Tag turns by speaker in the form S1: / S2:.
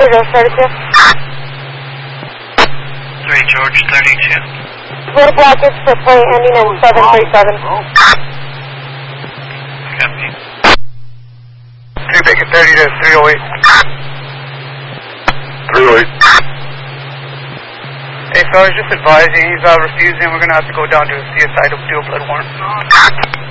S1: 32.
S2: 3 George 32.
S1: Road blockage for plane ending in 737.
S2: Copy.
S3: 3 Bacon 30 to 308. 308. Hey, so I was just advising, he's refusing. We're going to have to go down to CSI to do a blood warrant.